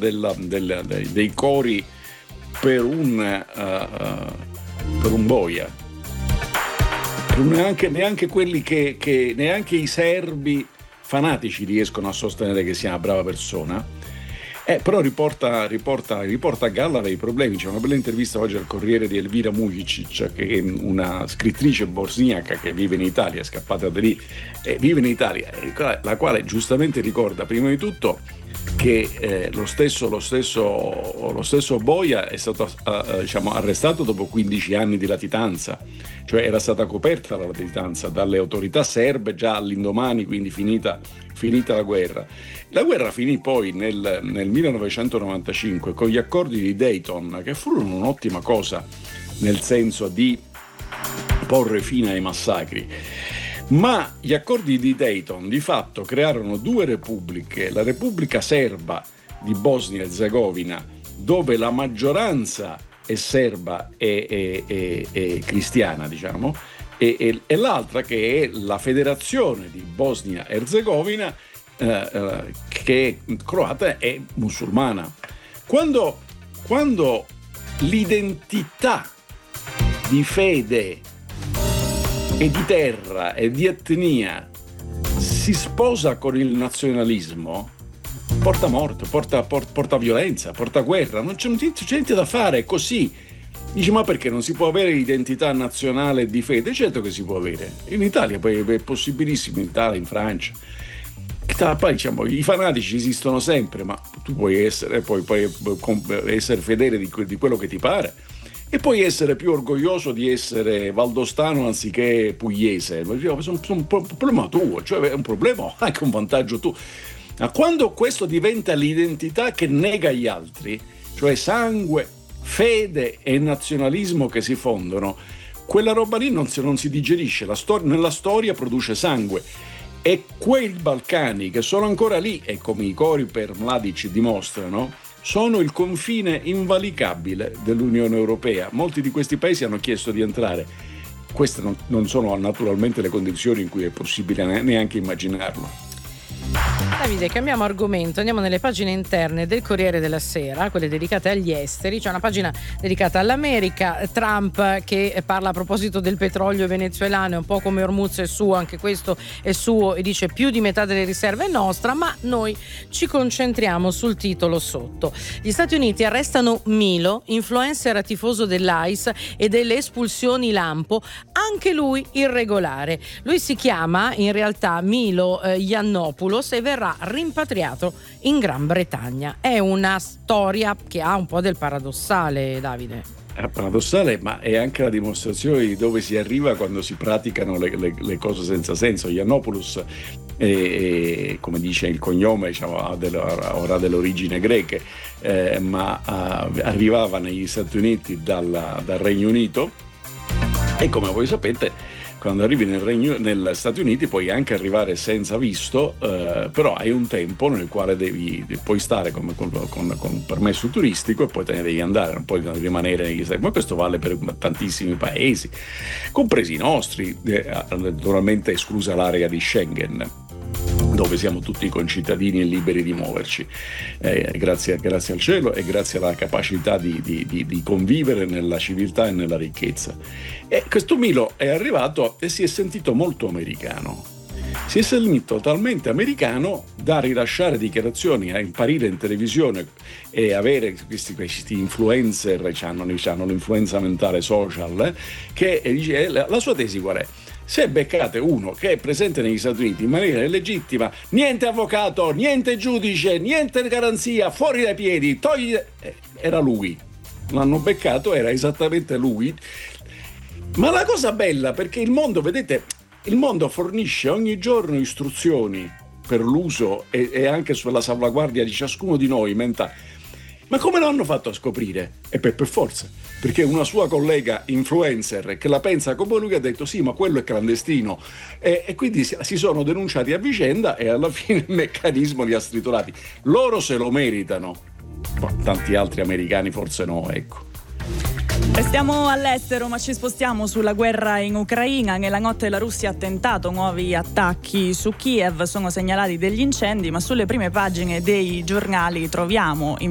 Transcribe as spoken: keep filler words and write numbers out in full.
della, della, dei, dei cori per un, uh, uh, per un boia. Neanche, neanche quelli che, che neanche i serbi fanatici riescono a sostenere che sia una brava persona. Eh, però riporta, riporta, riporta a galla dei problemi. C'è una bella intervista oggi al Corriere di Elvira Mujicic, che è una scrittrice bosniaca che vive in Italia, è scappata da lì, eh, vive in Italia, la quale giustamente ricorda prima di tutto che eh, lo stesso, lo stesso, lo stesso Boia è stato eh, diciamo, arrestato dopo quindici anni di latitanza, cioè era stata coperta la latitanza dalle autorità serbe già all'indomani, quindi finita, finita la guerra. La guerra finì poi nel, nel millenovecentonovantacinque con gli accordi di Dayton, che furono un'ottima cosa nel senso di porre fine ai massacri. Ma gli accordi di Dayton di fatto crearono due repubbliche, la Repubblica Serba di Bosnia e Erzegovina, dove la maggioranza è serba e, e, e, e cristiana, diciamo, e, e, e l'altra che è la Federazione di Bosnia e Erzegovina, eh, eh, che è croata e musulmana. Quando, quando l'identità di fede e di terra e di etnia si sposa con il nazionalismo, porta morte, porta, porta, porta violenza, porta guerra, non c'è, non c'è niente da fare, è così. Dici, ma perché non si può avere identità nazionale di fede? Certo che si può avere. In Italia poi è possibilissimo, in Italia, in Francia. Poi diciamo, i fanatici esistono sempre, ma tu puoi essere, puoi, puoi essere fedele di, di quello che ti pare. E puoi essere più orgoglioso di essere valdostano anziché pugliese. È un problema tuo, cioè è un problema, anche un vantaggio tuo. Ma quando questo diventa l'identità che nega gli altri, cioè sangue, fede e nazionalismo che si fondono, quella roba lì non si, non si digerisce. La stor- nella storia produce sangue. E quei Balcani che sono ancora lì, e come i cori per Mladic dimostrano, sono il confine invalicabile dell'Unione Europea. Molti di questi paesi hanno chiesto di entrare. Queste non, non sono naturalmente le condizioni in cui è possibile neanche immaginarlo. Davide, cambiamo argomento, andiamo nelle pagine interne del Corriere della Sera, quelle dedicate agli esteri. C'è una pagina dedicata all'America, Trump che parla a proposito del petrolio venezuelano, è un po' come Hormuz è suo, anche questo è suo, e dice più di metà delle riserve è nostra, ma noi ci concentriamo sul titolo sotto. Gli Stati Uniti arrestano Milo, influencer tifoso dell'I C E e delle espulsioni lampo, anche lui irregolare. Lui si chiama in realtà Milo eh, Yiannopoulos e verrà rimpatriato in Gran Bretagna. È una storia che ha un po' del paradossale, Davide. È paradossale, ma è anche la dimostrazione di dove si arriva quando si praticano le, le, le cose senza senso. Yiannopoulos, è, è, come dice il cognome, diciamo, ha ora delle origini greche, eh, ma ha, arrivava negli Stati Uniti dalla, dal Regno Unito, e come voi sapete, quando arrivi nel Regno, negli Stati Uniti puoi anche arrivare senza visto, eh, però hai un tempo nel quale devi, puoi stare con, con, con, con un permesso turistico e poi te ne devi andare, non puoi rimanere negli Stati Uniti. Ma questo vale per tantissimi paesi, compresi i nostri, eh, naturalmente esclusa l'area di Schengen, dove siamo tutti concittadini e liberi di muoverci, eh, grazie, grazie al cielo e grazie alla capacità di, di, di, di convivere nella civiltà e nella ricchezza. E questo Milo è arrivato e si è sentito molto americano. Si è sentito talmente americano da rilasciare dichiarazioni, a imparire in televisione e avere questi, questi influencer che hanno, hanno l'influenza mentale social, eh, che dice, la, la sua tesi qual è? Se beccate uno che è presente negli Stati Uniti in maniera illegittima, niente avvocato, niente giudice, niente garanzia, fuori dai piedi, togli... Eh, era lui. L'hanno beccato, era esattamente lui. Ma la cosa bella, perché il mondo, vedete, il mondo fornisce ogni giorno istruzioni per l'uso e, e anche sulla salvaguardia di ciascuno di noi mentale. Ma come lo hanno fatto a scoprire? E per, per forza, perché una sua collega influencer che la pensa come lui ha detto sì, ma quello è clandestino, e, e quindi si, si sono denunciati a vicenda e alla fine il meccanismo li ha stritolati. Loro se lo meritano, ma tanti altri americani forse no, ecco. Restiamo all'estero, ma ci spostiamo sulla guerra in Ucraina. Nella notte la Russia ha tentato nuovi attacchi su Kiev, sono segnalati degli incendi, ma sulle prime pagine dei giornali troviamo